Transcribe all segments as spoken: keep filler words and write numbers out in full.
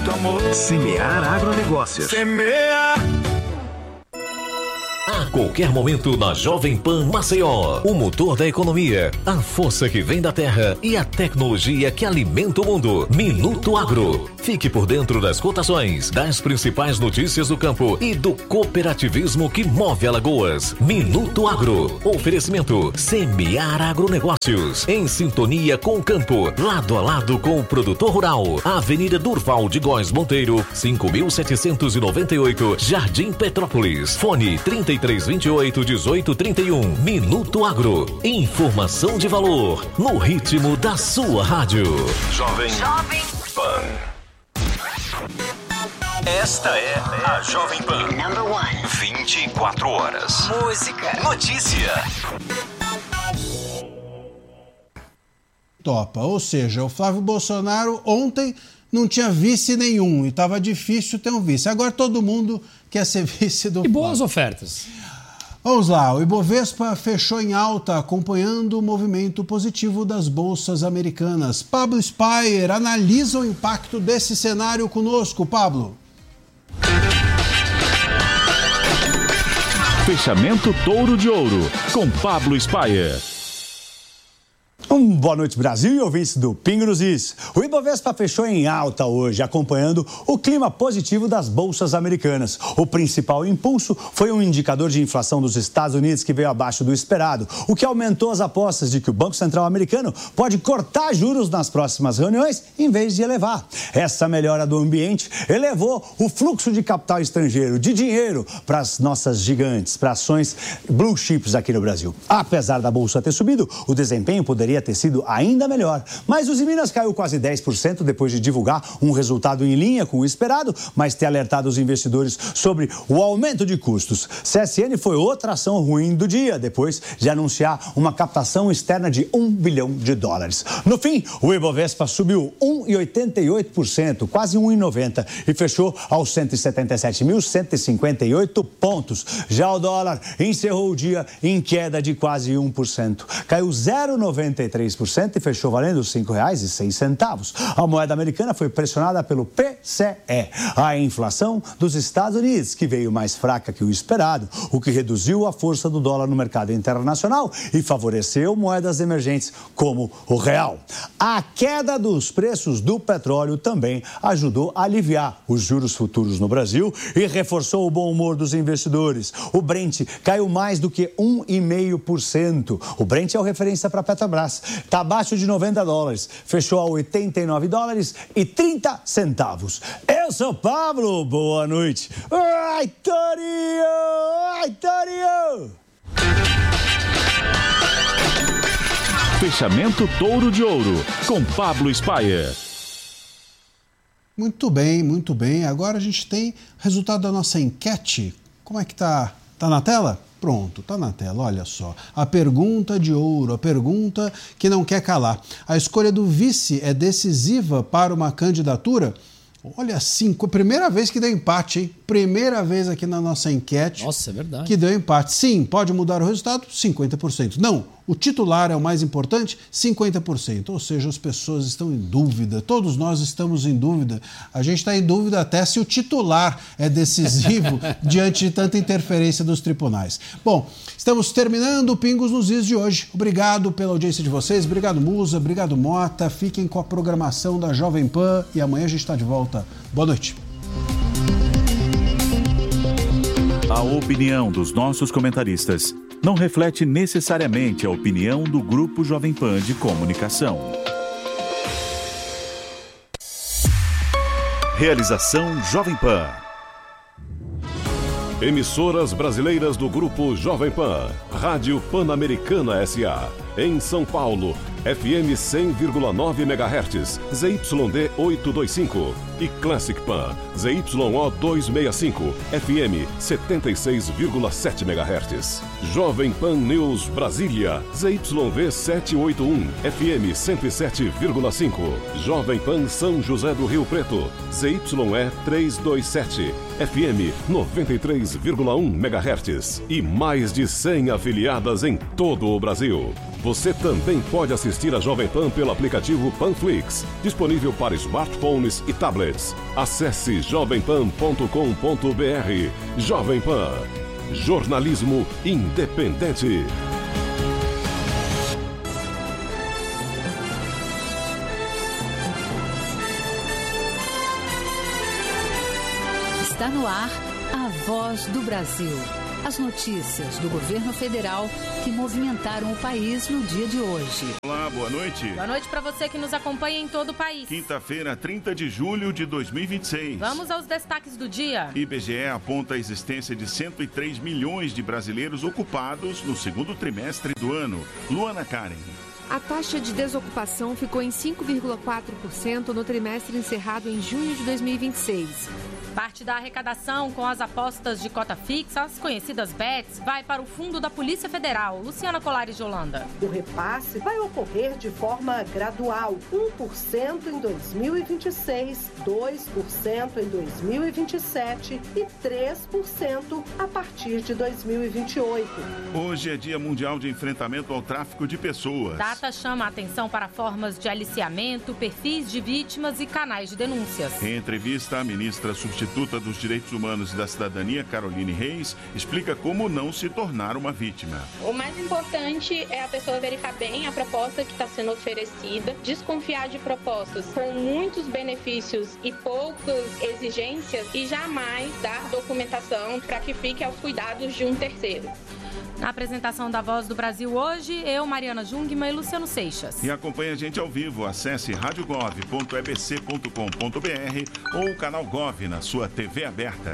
muito amor. Semear Agronegócios. Semear. A qualquer momento na Jovem Pan Maceió, o motor da economia, a força que vem da terra e a tecnologia que alimenta o mundo. Minuto Agro. Fique por dentro das cotações, das principais notícias do campo e do cooperativismo que move Alagoas. Minuto Agro. Oferecimento Semear Agronegócios. Em sintonia com o campo, lado a lado com o produtor rural. Avenida Durval de Góes Monteiro, cinco mil setecentos e noventa e oito, Jardim Petrópolis. Fone trinta e três, vinte e oito, dezoito, trinta e um. Minuto Agro. Informação de valor no ritmo da sua rádio. Jovem, Jovem Pan. Esta é a Jovem Pan. Number one. vinte e quatro horas. Música. Notícia. Topa. Ou seja, o Flávio Bolsonaro ontem não tinha vice nenhum e estava difícil ter um vice. Agora todo mundo quer ser vice do E boas Flávio. ofertas. Vamos lá, o Ibovespa fechou em alta, acompanhando o movimento positivo das bolsas americanas. Pablo Spyer analisa o impacto desse cenário conosco. Pablo. Fechamento Touro de Ouro, com Pablo Spyer. Um boa noite, Brasil e ouvintes do Pingo nos Is. O Ibovespa fechou em alta hoje, acompanhando o clima positivo das bolsas americanas. O principal impulso foi um indicador de inflação dos Estados Unidos que veio abaixo do esperado, o que aumentou as apostas de que o Banco Central americano pode cortar juros nas próximas reuniões em vez de elevar. Essa melhora do ambiente elevou o fluxo de capital estrangeiro, de dinheiro, para as nossas gigantes, para ações blue chips aqui no Brasil. Apesar da bolsa ter subido, o desempenho poderia ter sido ainda melhor, mas o Minas caiu quase dez por cento depois de divulgar um resultado em linha com o esperado, mas ter alertado os investidores sobre o aumento de custos. C S N foi outra ação ruim do dia, depois de anunciar uma captação externa de um bilhão de dólares. No fim, o Ibovespa subiu um vírgula oitenta e oito por cento, quase um vírgula noventa por cento, e fechou aos cento e setenta e sete mil, cento e cinquenta e oito pontos. Já o dólar encerrou o dia em queda de quase um por cento. Caiu zero vírgula noventa e três por cento e fechou valendo cinco reais e seis centavos. A moeda americana foi pressionada pelo P C E, a inflação dos Estados Unidos, que veio mais fraca que o esperado, o que reduziu a força do dólar no mercado internacional e favoreceu moedas emergentes como o real. A queda dos preços do petróleo também ajudou a aliviar os juros futuros no Brasil e reforçou o bom humor dos investidores. O Brent caiu mais do que um vírgula cinco por cento. O Brent é o referência para a Petrobras. Está abaixo de noventa dólares. Fechou a oitenta e nove dólares e trinta centavos. Eu sou Pablo. Boa noite. Ai, Torinho! Ai, Torinho! Fechamento Touro de Ouro, com Pablo Spyer. Muito bem, muito bem. Agora a gente tem resultado da nossa enquete. Como é que tá? Tá na tela? Pronto, tá na tela, olha só. A pergunta de ouro, a pergunta que não quer calar. A escolha do vice é decisiva para uma candidatura? Olha, cinco, primeira vez que deu empate, hein? Primeira vez aqui na nossa enquete. Nossa, é verdade. Que deu empate. Sim, pode mudar o resultado? cinquenta por cento. Não, o titular é o mais importante? cinquenta por cento. Ou seja, as pessoas estão em dúvida. Todos nós estamos em dúvida. A gente está em dúvida até se o titular é decisivo diante de tanta interferência dos tribunais. Bom, estamos terminando o Pingos nos Is de hoje. Obrigado pela audiência de vocês. Obrigado, Musa. Obrigado, Mota. Fiquem com a programação da Jovem Pan e amanhã a gente está de volta. Boa noite. A opinião dos nossos comentaristas não reflete necessariamente a opinião do Grupo Jovem Pan de Comunicação. Realização Jovem Pan. Emissoras brasileiras do Grupo Jovem Pan. Rádio Pan-Americana S A. Em São Paulo, F M cem vírgula nove megahertz, Z Y D oitocentos e vinte e cinco. E Classic Pan, Z Y O duzentos e sessenta e cinco, F M setenta e seis vírgula sete megahertz. Jovem Pan News Brasília, Z Y V setecentos e oitenta e um, F M cento e sete vírgula cinco. Jovem Pan São José do Rio Preto, Z Y E trezentos e vinte e sete, F M noventa e três vírgula um megahertz. E mais de cem afiliadas em todo o Brasil. Você também pode assistir a Jovem Pan pelo aplicativo Panflix, disponível para smartphones e tablets. Acesse jovem pan ponto com ponto b r. Jovem Pan. Jornalismo independente. Está no ar a Voz do Brasil. As notícias do governo federal que movimentaram o país no dia de hoje. Olá, boa noite. Boa noite para você que nos acompanha em todo o país. Quinta-feira, trinta de julho de dois mil e vinte e seis. Vamos aos destaques do dia. I B G E aponta a existência de cento e três milhões de brasileiros ocupados no segundo trimestre do ano. Luana Karen. A taxa de desocupação ficou em cinco vírgula quatro por cento no trimestre encerrado em junho de dois mil e vinte e seis. Parte da arrecadação com as apostas de cota fixa, as conhecidas bets, vai para o fundo da Polícia Federal. Luciana Colares de Holanda. O repasse vai ocorrer de forma gradual, um por cento em dois mil e vinte e seis, dois por cento em dois mil e vinte e sete e três por cento a partir de dois mil e vinte e oito. Hoje é Dia Mundial de Enfrentamento ao Tráfico de Pessoas. Data chama a atenção para formas de aliciamento, perfis de vítimas e canais de denúncias. Em entrevista, a ministra substituta dos Direitos Humanos e da Cidadania, Caroline Reis, explica como não se tornar uma vítima. O mais importante é a pessoa verificar bem a proposta que está sendo oferecida, desconfiar de propostas com muitos benefícios e poucas exigências e jamais dar documentação para que fique aos cuidados de um terceiro. Na apresentação da Voz do Brasil hoje, eu, Mariana Jungmann e Luciano Seixas. E acompanhe a gente ao vivo. Acesse rádio gov ponto e b c ponto com ponto b r ou o canal Gov na sua T V aberta.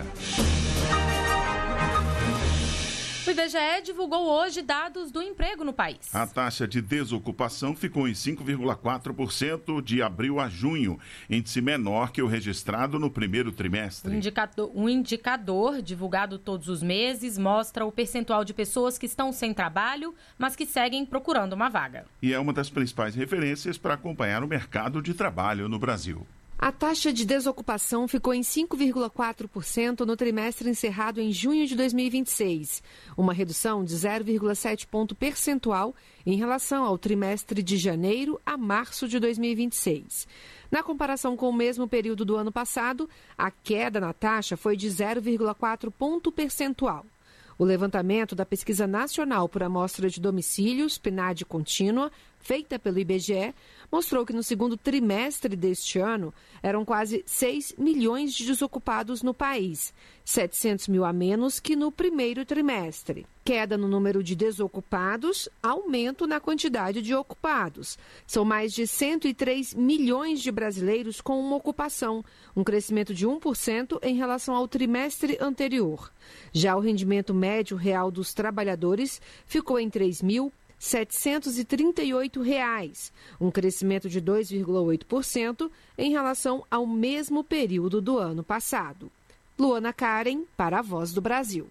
O I B G E divulgou hoje dados do emprego no país. A taxa de desocupação ficou em cinco vírgula quatro por cento de abril a junho, índice menor que o registrado no primeiro trimestre. O indicador, um indicador divulgado todos os meses mostra o percentual de pessoas que estão sem trabalho, mas que seguem procurando uma vaga. E é uma das principais referências para acompanhar o mercado de trabalho no Brasil. A taxa de desocupação ficou em cinco vírgula quatro por cento no trimestre encerrado em junho de dois mil e vinte e seis, uma redução de zero vírgula sete ponto percentual em relação ao trimestre de janeiro a março de dois mil e vinte e seis. Na comparação com o mesmo período do ano passado, a queda na taxa foi de zero vírgula quatro ponto percentual. O levantamento da Pesquisa Nacional por Amostra de Domicílios, P N A D contínua, feita pelo I B G E, mostrou que no segundo trimestre deste ano eram quase seis milhões de desocupados no país, setecentos mil a menos que no primeiro trimestre. Queda no número de desocupados, aumento na quantidade de ocupados. São mais de cento e três milhões de brasileiros com uma ocupação, um crescimento de um por cento em relação ao trimestre anterior. Já o rendimento médio real dos trabalhadores ficou em três mil setecentos e trinta e oito reais, um crescimento de dois vírgula oito por cento em relação ao mesmo período do ano passado. Luana Karen, para a Voz do Brasil.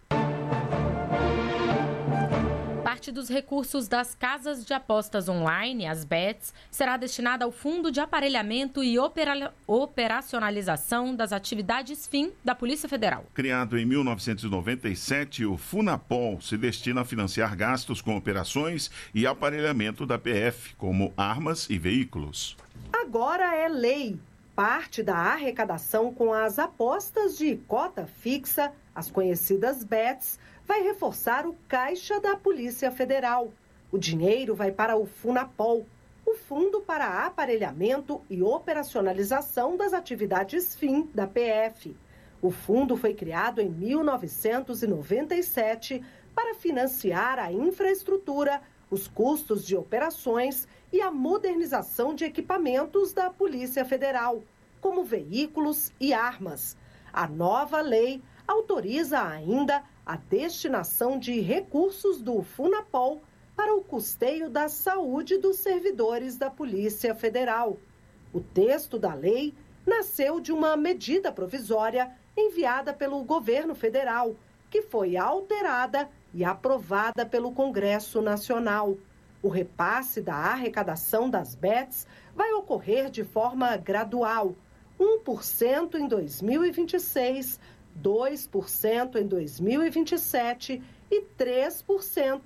Parte dos recursos das casas de apostas online, as bets, será destinada ao Fundo de Aparelhamento e Opera... Operacionalização das Atividades Fim da Polícia Federal. Criado em mil novecentos e noventa e sete, o Funapol se destina a financiar gastos com operações e aparelhamento da P F, como armas e veículos. Agora é lei. Parte da arrecadação com as apostas de cota fixa, as conhecidas bets, vai reforçar o caixa da Polícia Federal. O dinheiro vai para o Funapol, o Fundo para Aparelhamento e Operacionalização das Atividades Fim da P F. O fundo foi criado em mil novecentos e noventa e sete para financiar a infraestrutura, os custos de operações e a modernização de equipamentos da Polícia Federal, como veículos e armas. A nova lei autoriza ainda a destinação de recursos do Funapol para o custeio da saúde dos servidores da Polícia Federal. O texto da lei nasceu de uma medida provisória enviada pelo governo federal, que foi alterada e aprovada pelo Congresso Nacional. O repasse da arrecadação das bets vai ocorrer de forma gradual, um por cento em dois mil e vinte e seis, dois por cento em dois mil e vinte e sete e três por cento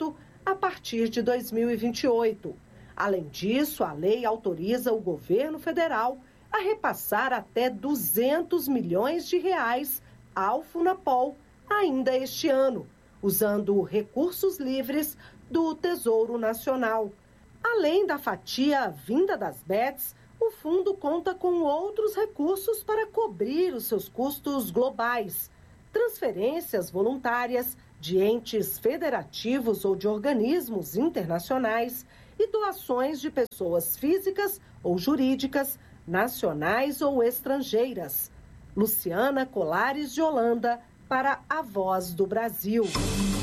a partir de dois mil e vinte e oito. Além disso, a lei autoriza o governo federal a repassar até duzentos milhões de reais ao Funapol ainda este ano, usando recursos livres do Tesouro Nacional. Além da fatia vinda das bets, o fundo conta com outros recursos para cobrir os seus custos globais, transferências voluntárias de entes federativos ou de organismos internacionais e doações de pessoas físicas ou jurídicas, nacionais ou estrangeiras. Luciana Colares de Holanda, para a Voz do Brasil.